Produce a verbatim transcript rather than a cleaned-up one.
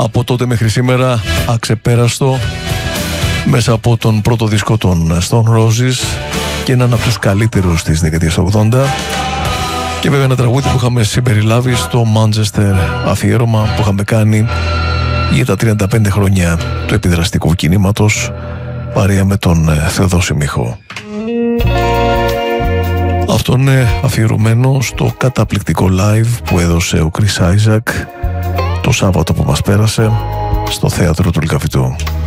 Από τότε μέχρι σήμερα αξεπέραστο, μέσα από τον πρώτο δίσκο των Stone Roses και έναν από τους καλύτερους της δεκαετίας του ογδόντα, και βέβαια ένα τραγούδι που είχαμε συμπεριλάβει στο Manchester αφιέρωμα που είχαμε κάνει για τα τριάντα πέντε χρόνια του επιδραστικού κινήματος, παρέα με τον Θεοδόση Μίχο. Αυτό είναι αφιερωμένο στο καταπληκτικό live που έδωσε ο Chris Isaak το Σάββατο που μας πέρασε στο θέατρο του Λυκαβητού.